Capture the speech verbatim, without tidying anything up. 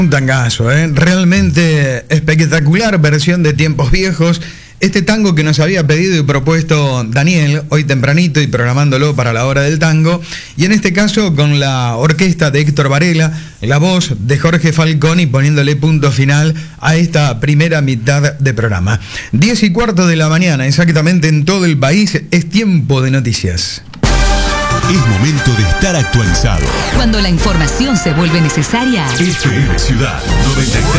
Un tangazo, ¿eh? Realmente espectacular versión de Tiempos Viejos. Este tango que nos había pedido y propuesto Daniel hoy tempranito y programándolo para la hora del tango. Y en este caso con la orquesta de Héctor Varela, la voz de Jorge Falconi poniéndole punto final a esta primera mitad de programa. Diez y cuarto de la mañana, exactamente en todo el país, es tiempo de noticias. Es momento de estar actualizado. Cuando la información se vuelve necesaria. F M Ciudad noventa y tres.